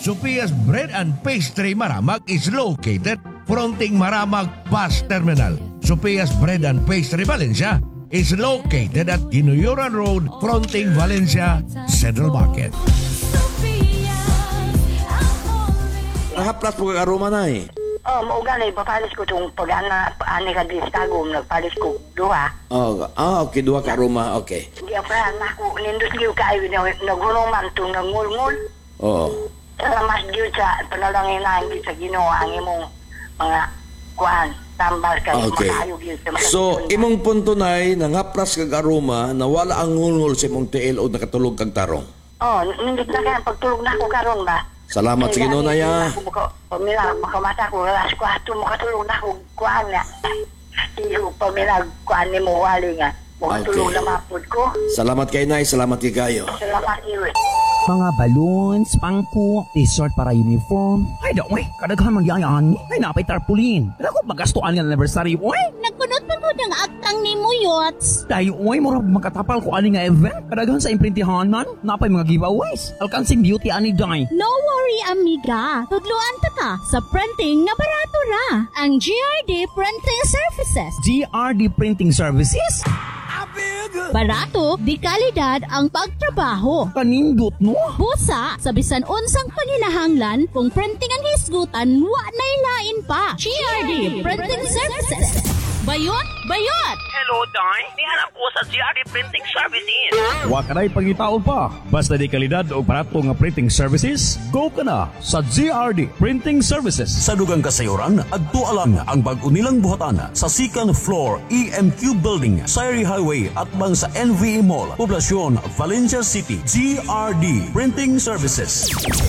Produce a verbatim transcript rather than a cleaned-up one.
Sophia's Bread and Pastry Maramag is located fronting Maramag Bus Terminal. Sophia's Bread and Pastry Valencia is located at Ginuyuran Road fronting Valencia Central Market. Nahaplas po kag aroma na eh. Oh, mauga na ipapalis ko itong pag-ana, ani ka di Tagum, nagpalis ko duha. Oh, ah, okay, duha ka aroma, okay. Hindi ako na ako, nindot niyo kayo, nagulungan itong nangulngul. Oo. Salamat niyo sa panalangin na hindi sa ginawa ang imong mga kuhan, tambal kayo, Okay. makayog yun sa mga So, tunda. imong punto na nangapras kag aroma na wala ang ngulngol sa imong tiil o nakatulog kag tarong. Oh, nindot na kaya pagtulog na ako karon ba? Salamat sa Ginoo na ya. Pamila, makamata ko, alas ko ato, makatulog na ako, kuhan nga. Iyo, pamila, kuhan ni mo wali nga. Makatulog Okay. na mapod ko. Salamat kay Nay, salamat kay kayo. Salamat iyo. Mga balloons, pangko, t-shirt para uniform. Ay, daw, eh, kadaghan magyayaan. Ay, napay tarpulin. Kaya ko magastuan ng anniversary, oy. Nagkunot pa ko ng aktang ni mo, Yots. Dahil, oy, mura makatapal ko ani nga event. Kadaghan sa imprintihanan, napay mga giveaways. Alkansing beauty ani day. No worry, amiga. Tudluan ta ka sa printing nga barato ra. Ang G R D Printing Services. G R D Printing Services? Barato, di kalidad ang pagtrabaho. Kanindot, no? Busa, sa bisan unsang paninahanglan, kung printing ang hisgutan, wa na'y lain pa. G R D Printing Services. Bayot, bayot! Hello, Day. Nihanap ko sa G R D Printing Services. Wa ka na'y pangitaon pa. Basta di kalidad o barato nga printing services, go ka na sa G R D Printing Services. Sa dugang kasayuran, adto alang ang bag-unilang buhatan sa second floor E M Q Building, Sayri Highway at bang sa N V E Mall, Poblasyon, Valencia City. G R D Printing Services.